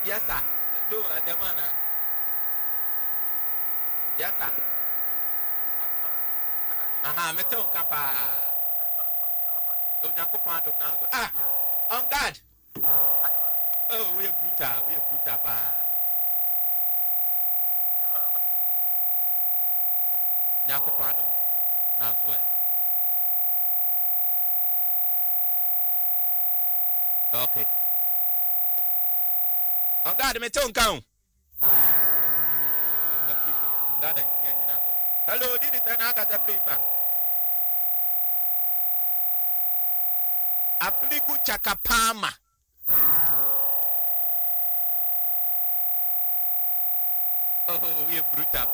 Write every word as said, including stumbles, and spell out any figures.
Yes, sir. Do uh, the one. Uh, yes, sir. Aha, me tell kapa. Onyanko pandom na so. Ah, on guard. Oh, we are brutal. We are brutal pa. Nyanko pandom na so eh. Okay. On guard, me tell count. Hello, this is an Agatha Blimpa. Apligu Chakapama. Oh, we are brutal.